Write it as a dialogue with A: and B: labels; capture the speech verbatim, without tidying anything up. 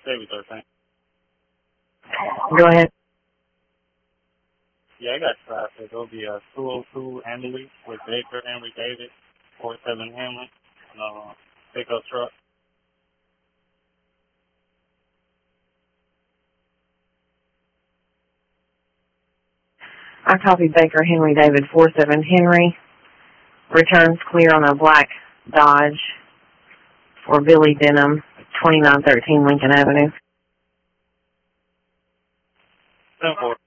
A: Chevy thirteen.
B: Go ahead.
A: Yeah, I got traffic. It'll be a two oh two Emily with Baker Henry David, four seven Henry, uh, pickup truck.
B: I copy Baker Henry David, four seven Henry. Returns clear on a black Dodge for Billy Denham, twenty-nine thirteen Lincoln Avenue.
A: ten four.